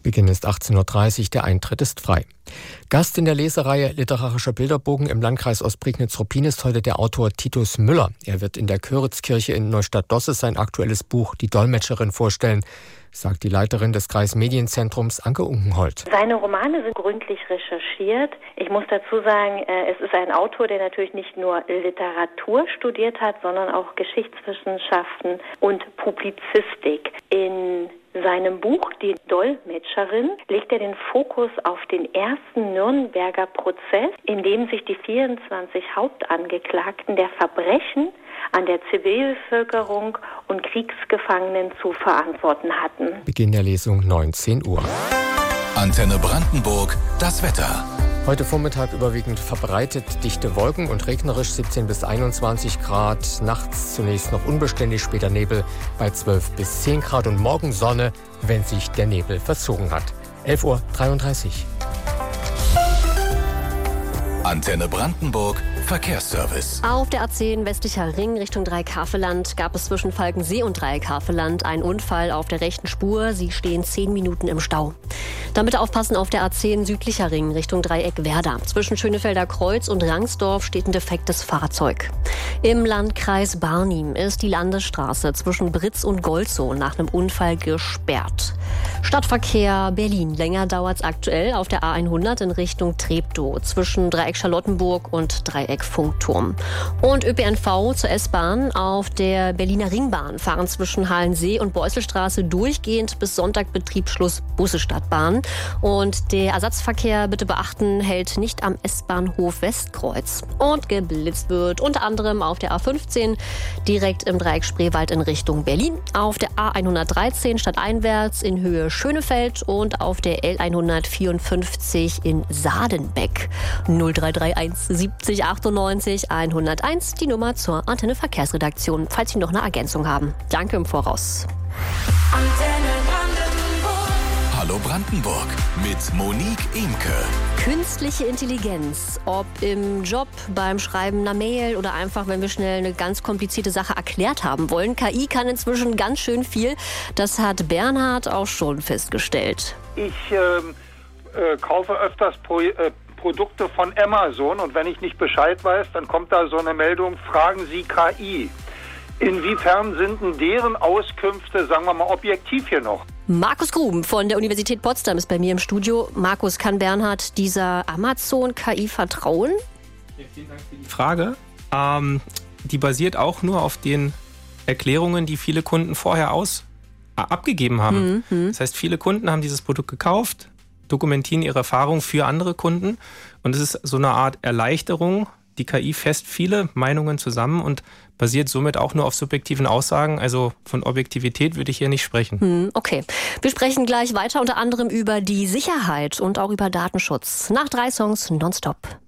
Beginn ist 18.30 Uhr, der Eintritt ist frei. Gast in der Lesereihe Literarischer Bilderbogen im Landkreis Ostprignitz-Ruppin ist heute der Autor Titus Müller. Er wird in der Köritzkirche in Neustadt-Dosses sein aktuelles Buch Die Dolmetscherin vorstellen, sagt die Leiterin des Kreismedienzentrums Anke Unkenholt. Seine Romane sind gründlich recherchiert. Ich muss dazu sagen, es ist ein Autor, der natürlich nicht nur Literatur studiert hat, sondern auch Geschichtswissenschaften und Publizistik. In seinem Buch Die Dolmetscherin legt er den Fokus auf den ersten Nürnberger Prozess, in dem sich die 24 Hauptangeklagten der Verbrechen an der Zivilbevölkerung und Kriegsgefangenen zu verantworten hatten. Beginn der Lesung 19 Uhr. Antenne Brandenburg, das Wetter. Heute Vormittag überwiegend verbreitet dichte Wolken und regnerisch 17 bis 21 Grad. Nachts zunächst noch unbeständig, später Nebel bei 12 bis 10 Grad und morgen Sonne, wenn sich der Nebel verzogen hat. 11.33 Uhr. Antenne Brandenburg, Verkehrsservice. Auf der A10 westlicher Ring Richtung Dreieck-Havelland gab es zwischen Falkensee und Dreieck-Havelland einen Unfall auf der rechten Spur. Sie stehen 10 Minuten im Stau. Dann bitte aufpassen auf der A10 südlicher Ring Richtung Dreieck-Werder. Zwischen Schönefelder Kreuz und Rangsdorf steht ein defektes Fahrzeug. Im Landkreis Barnim ist die Landesstraße zwischen Britz und Golzow nach einem Unfall gesperrt. Stadtverkehr Berlin. Länger dauert es aktuell auf der A100 in Richtung Treptow zwischen Dreieck Charlottenburg und Dreieck Funkturm. Und ÖPNV zur S-Bahn auf der Berliner Ringbahn fahren zwischen Halensee und Beusselstraße durchgehend bis Sonntag Betriebsschluss Busse Stadtbahn. Und der Ersatzverkehr, bitte beachten, hält nicht am S-Bahnhof Westkreuz. Und geblitzt wird unter anderem auf der A15 direkt im Dreieck Spreewald in Richtung Berlin, auf der A113 stadteinwärts in Höhe Schönefeld und auf der L154 in Sadenbeck. 0331 70 98 101, die Nummer zur Antenne Verkehrsredaktion, falls Sie noch eine Ergänzung haben. Danke im Voraus. Antenne Brandenburg. Hallo Brandenburg mit Monique Imke. Künstliche Intelligenz, ob im Job, beim Schreiben einer Mail oder einfach, wenn wir schnell eine ganz komplizierte Sache erklärt haben wollen. KI kann inzwischen ganz schön viel. Das hat Bernhard auch schon festgestellt. Ich kaufe öfters Produkte von Amazon und wenn ich nicht Bescheid weiß, dann kommt da so eine Meldung, fragen Sie KI. Inwiefern sind denn deren Auskünfte, sagen wir mal, objektiv hier noch? Markus Gruben von der Universität Potsdam ist bei mir im Studio. Markus, kann Bernhard dieser Amazon-KI vertrauen? Ja, vielen Dank für die Frage. Die basiert auch nur auf den Erklärungen, die viele Kunden vorher abgegeben haben. Das heißt, viele Kunden haben dieses Produkt gekauft, dokumentieren ihre Erfahrungen für andere Kunden und es ist so eine Art Erleichterung. Die KI fasst viele Meinungen zusammen und basiert somit auch nur auf subjektiven Aussagen. Also von Objektivität würde ich hier nicht sprechen. Okay. Wir sprechen gleich weiter unter anderem über die Sicherheit und auch über Datenschutz. Nach 3 Songs nonstop.